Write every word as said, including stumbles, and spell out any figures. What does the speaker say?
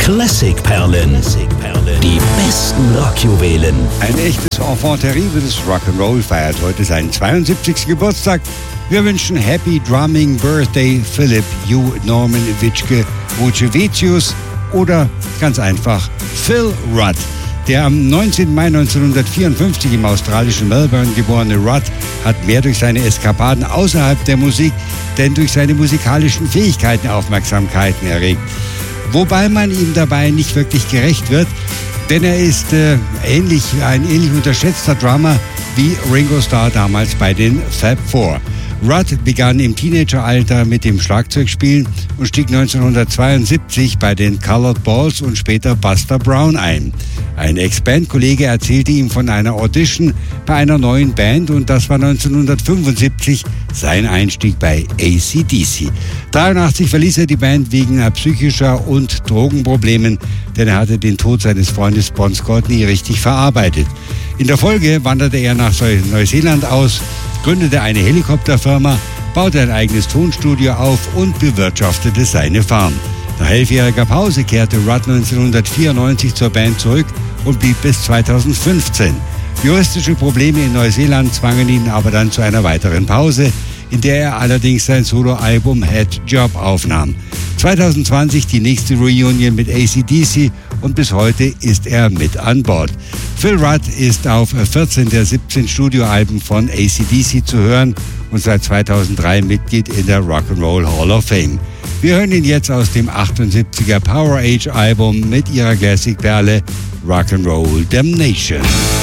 Classic-Perlen. Die besten Rockjuwelen. Ein echtes Enfant terrible des Rock'n'Roll feiert heute seinen zweiundsiebzigsten Geburtstag. Wir wünschen Happy Drumming Birthday Philip Hugh Norman Witschke Vucevicius oder ganz einfach Phil Rudd. Der am neunzehnten Mai neunzehnhundertvierundfünfzig im australischen Melbourne geborene Rudd hat mehr durch seine Eskapaden außerhalb der Musik, denn durch seine musikalischen Fähigkeiten Aufmerksamkeiten erregt. Wobei man ihm dabei nicht wirklich gerecht wird, denn er ist äh, ähnlich, ein ähnlich unterschätzter Drummer wie Ringo Starr damals bei den Fab Four. Rudd begann im Teenageralter mit dem Schlagzeugspielen und stieg neunzehnhundertzweiundsiebzig bei den Colored Balls und später Buster Brown ein. Ein Ex-Band-Kollege erzählte ihm von einer Audition bei einer neuen Band und das war neunzehnhundertfünfundsiebzig sein Einstieg bei A C D C. dreiundachtzig verließ er die Band wegen psychischer und Drogenproblemen, denn er hatte den Tod seines Freundes Bon Scott nie richtig verarbeitet. In der Folge wanderte er nach Neuseeland aus, gründete eine Helikopterfirma, baute ein eigenes Tonstudio auf und bewirtschaftete seine Farm. Nach elfjähriger Pause kehrte Rudd neunzehnhundertvierundneunzig zur Band zurück und blieb bis zweitausendfünfzehn. Juristische Probleme in Neuseeland zwangen ihn aber dann zu einer weiteren Pause, in der er allerdings sein Soloalbum Head Job aufnahm. zweitausendzwanzig die nächste Reunion mit A C D C und bis heute ist er mit an Bord. Phil Rudd ist auf vierzehn der siebzehn Studioalben von A C D C zu hören und seit zweitausenddrei Mitglied in der Rock'n'Roll Hall of Fame. Wir hören ihn jetzt aus dem achtundsiebziger Power Age Album mit ihrer Classic-Perle Rock'n'Roll Damnation.